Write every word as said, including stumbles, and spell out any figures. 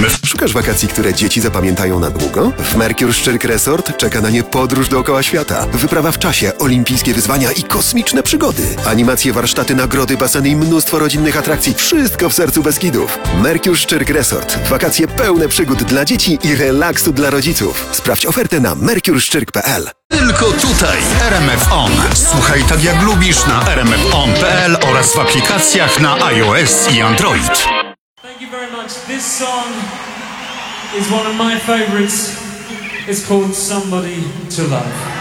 Szukasz wakacji, które dzieci zapamiętają na długo? W Mercure Szczyrk Resort czeka na nie podróż dookoła świata, wyprawa w czasie, olimpijskie wyzwania i kosmiczne przygody. Animacje, warsztaty, nagrody, baseny i mnóstwo rodzinnych atrakcji. Wszystko w sercu Beskidów. Mercure Szczyrk Resort. Wakacje pełne przygód dla dzieci i relaksu dla rodziców. Sprawdź ofertę na mercure szczyrk kropka p l. Tylko tutaj R M F On. Słuchaj tak jak lubisz na r m f on kropka p l oraz w aplikacjach na iOS i Android. Thank you very much. This song is one of my favorites. It's called Somebody to Love.